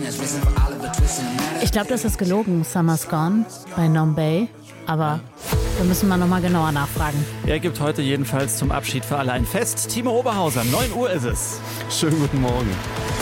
Ich glaube, das ist gelogen, Summer's Gone bei Nombay, aber da müssen wir nochmal genauer nachfragen. Er gibt heute jedenfalls zum Abschied für alle ein Fest. Timo Oberhauser, 9 Uhr ist es. Schönen guten Morgen.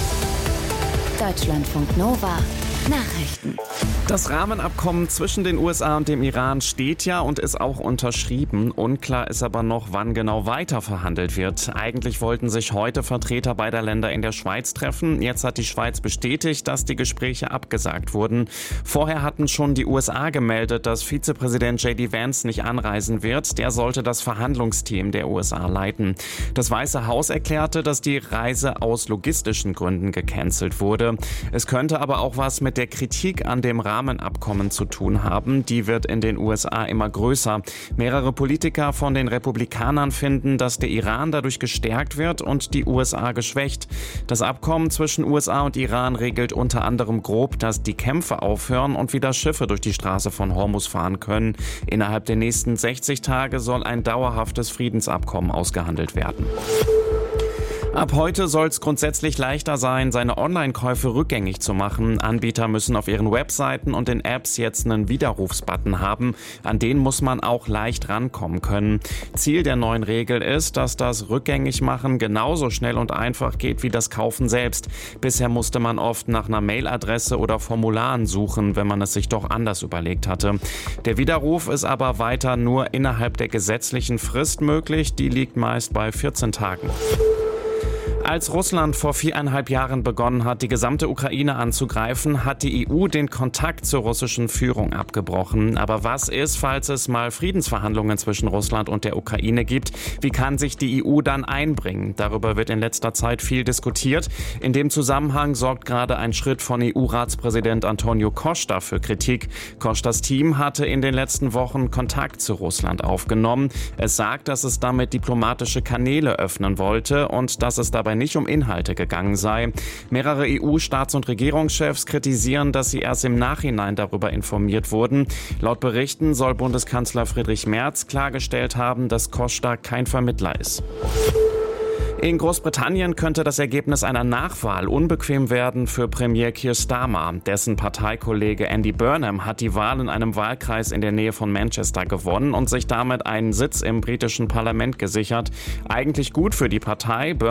Deutschlandfunk Nova Nachrichten. Das Rahmenabkommen zwischen den USA und dem Iran steht ja und ist auch unterschrieben. Unklar ist aber noch, wann genau weiter verhandelt wird. Eigentlich wollten sich heute Vertreter beider Länder in der Schweiz treffen. Jetzt hat die Schweiz bestätigt, dass die Gespräche abgesagt wurden. Vorher hatten schon die USA gemeldet, dass Vizepräsident J.D. Vance nicht anreisen wird. Der sollte das Verhandlungsteam der USA leiten. Das Weiße Haus erklärte, dass die Reise aus logistischen Gründen gecancelt wurde. Es könnte aber auch was mit der Kritik an dem Rahmenabkommen zu tun haben. Die wird in den USA immer größer. Mehrere Politiker von den Republikanern finden, dass der Iran dadurch gestärkt wird und die USA geschwächt. Das Abkommen zwischen USA und Iran regelt unter anderem grob, dass die Kämpfe aufhören und wieder Schiffe durch die Straße von Hormuz fahren können. Innerhalb der nächsten 60 Tage soll ein dauerhaftes Friedensabkommen ausgehandelt werden. Ab heute soll es grundsätzlich leichter sein, seine Online-Käufe rückgängig zu machen. Anbieter müssen auf ihren Webseiten und in Apps jetzt einen Widerrufsbutton haben. An den muss man auch leicht rankommen können. Ziel der neuen Regel ist, dass das Rückgängigmachen genauso schnell und einfach geht wie das Kaufen selbst. Bisher musste man oft nach einer Mailadresse oder Formularen suchen, wenn man es sich doch anders überlegt hatte. Der Widerruf ist aber weiter nur innerhalb der gesetzlichen Frist möglich. Die liegt meist bei 14 Tagen. Als Russland vor 4,5 Jahren begonnen hat, die gesamte Ukraine anzugreifen, hat die EU den Kontakt zur russischen Führung abgebrochen. Aber was ist, falls es mal Friedensverhandlungen zwischen Russland und der Ukraine gibt? Wie kann sich die EU dann einbringen? Darüber wird in letzter Zeit viel diskutiert. In dem Zusammenhang sorgt gerade ein Schritt von EU-Ratspräsident Antonio Costa für Kritik. Costas Team hatte in den letzten Wochen Kontakt zu Russland aufgenommen. Es sagt, dass es damit diplomatische Kanäle öffnen wollte und dass es dabei nicht um Inhalte gegangen sei. Mehrere EU-Staats- und Regierungschefs kritisieren, dass sie erst im Nachhinein darüber informiert wurden. Laut Berichten soll Bundeskanzler Friedrich Merz klargestellt haben, dass Costa kein Vermittler ist. In Großbritannien könnte das Ergebnis einer Nachwahl unbequem werden für Premier Keir Starmer. Dessen Parteikollege Andy Burnham hat die Wahl in einem Wahlkreis in der Nähe von Manchester gewonnen und sich damit einen Sitz im britischen Parlament gesichert. Eigentlich gut für die Partei.